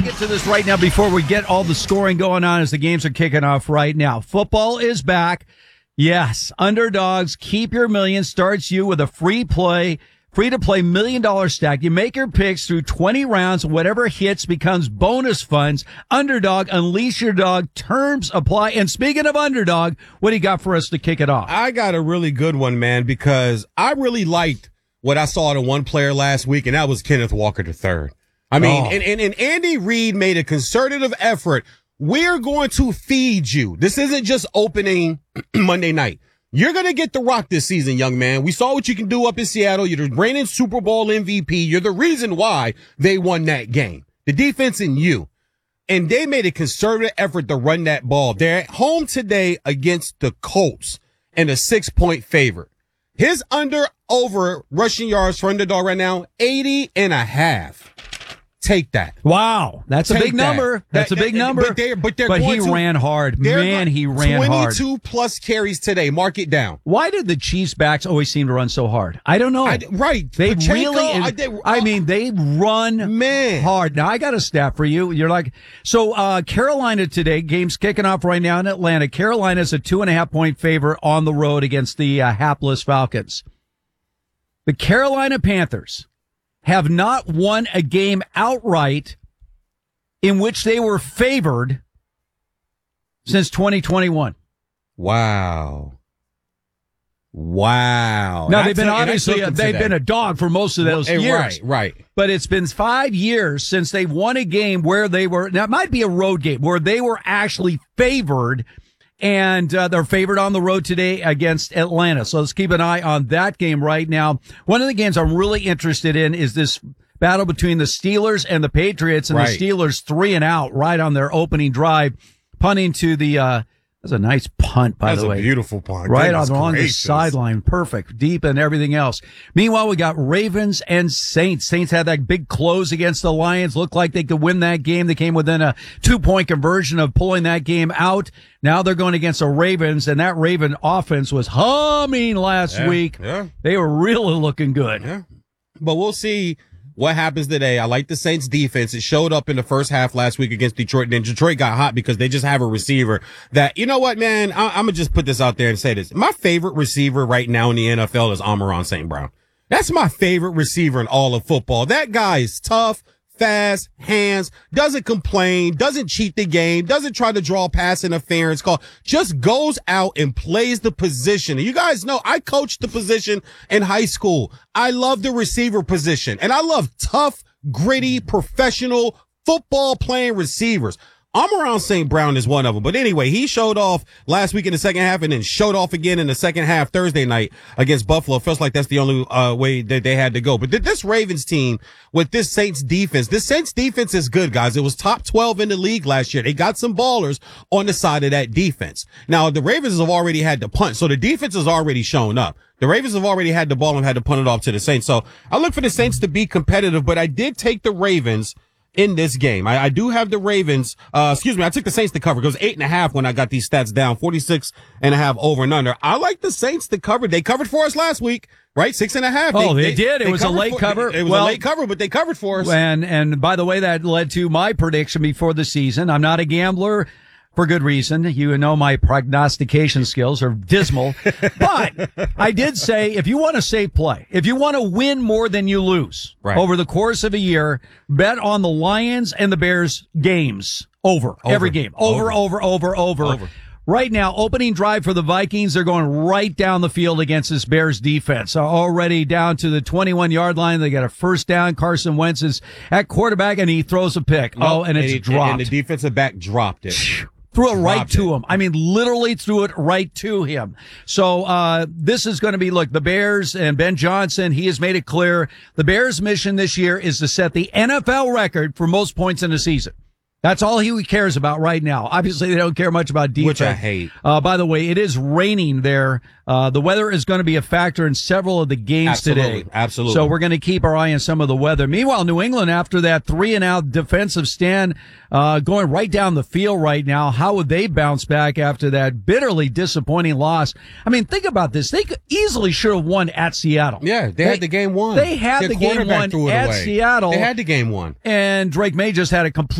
Get to this right now before we get all the scoring going on as the games are kicking off right now. Football is back. Yes, Underdogs Keep Your Million starts you with a free to play $1 million stack. You make your picks through 20 rounds. Whatever hits becomes bonus funds. Underdog, unleash your dog. Terms apply. And speaking of Underdog, what do you got for us to kick it off? I got a really good one, man, because I really liked what I saw to one player last week, and that was Kenneth Walker III. I mean, and Andy Reid made a concerted effort. We're going to feed you. This isn't just opening Monday night. You're going to get the rock this season, young man. We saw what you can do up in Seattle. You're the reigning Super Bowl MVP. You're the reason why they won that game. The defense and you. And they made a concerted effort to run that ball. They're at home today against the Colts and a 6-point favorite. His over rushing yards for Underdog right now, 80.5. Take that. Wow. That's a big number. That's a big number. But he ran hard. Man, he ran hard. 22 plus carries today. Mark it down. Why did the Chiefs backs always seem to run so hard? I don't know. Right. They they run hard. Now, I got a stat for you. You're like, so, Carolina today, game's kicking off right now in Atlanta. Carolina's a 2.5-point favorite on the road against the hapless Falcons. The Carolina Panthers have not won a game outright in which they were favored since 2021. Wow. Now, they've been a dog for most of those years. Right. But it's been 5 years since they won a game where they were, now it might be a road game, where they were actually favored. And they're favored on the road today against Atlanta. So let's keep an eye on that game right now. One of the games I'm really interested in is this battle between the Steelers and the Patriots. And the Steelers 3-and-out right on their opening drive, punting to the that's a nice punt, by the way. That's a beautiful punt. Right along the sideline. Perfect. Deep and everything else. Meanwhile, we got Ravens and Saints. Saints had that big close against the Lions. Looked like they could win that game. They came within a 2-point conversion of pulling that game out. Now they're going against the Ravens, and that Raven offense was humming last week. Yeah. They were really looking good. Yeah. But we'll see what happens today. I like the Saints defense. It showed up in the first half last week against Detroit. Then Detroit got hot because they just have a receiver that, you know what, man, I'm going to just put this out there and say this. My favorite receiver right now in the NFL is Amon-Ra St. Brown. That's my favorite receiver in all of football. That guy is tough, fast, hands, doesn't complain, doesn't cheat the game, doesn't try to draw pass interference call, just goes out and plays the position. And you guys know I coached the position in high school. I love the receiver position, and I love tough, gritty, professional football playing receivers. Amon-Ra St. Brown is one of them. But anyway, he showed off last week in the second half and then showed off again in the second half Thursday night against Buffalo. Feels like that's the only way that they had to go. But this Ravens team with this Saints defense is good, guys. It was top 12 in the league last year. They got some ballers on the side of that defense. Now, the Ravens have already had to punt, so the defense has already shown up. The Ravens have already had the ball and had to punt it off to the Saints. So I look for the Saints to be competitive, but I did take the Ravens in this game. I do have the Ravens, I took the Saints to cover. It was 8.5 when I got these stats down, 46.5 over and under. I like the Saints to cover. They covered for us last week, right? 6.5. Oh, they did. It was a late cover. It was a late cover, but they covered for us. And by the way, that led to my prediction before the season. I'm not a gambler. For good reason. You know my prognostication skills are dismal. But I did say, if you want to save play, if you want to win more than you lose over the course of a year, bet on the Lions and the Bears games. Over. Every game. Over. Right now, opening drive for the Vikings, they're going right down the field against this Bears defense. Already down to the 21-yard line. They got a first down. Carson Wentz is at quarterback, and he throws a pick. It's dropped. And the defensive back dropped it. Threw it right to him. I mean, literally threw it right to him. So, this is going to be, look, the Bears and Ben Johnson, he has made it clear the Bears' mission this year is to set the NFL record for most points in a season. That's all he cares about right now. Obviously, they don't care much about defense. Which I hate. By the way, it is raining there. The weather is going to be a factor in several of the games today. Absolutely. So we're going to keep our eye on some of the weather. Meanwhile, New England, after that 3-and-out defensive stand, going right down the field right now, how would they bounce back after that bitterly disappointing loss? I mean, think about this. They easily should have won at Seattle. Yeah, they had the game won. They had the game won at Seattle. They had the game won. And Drake May just had a complete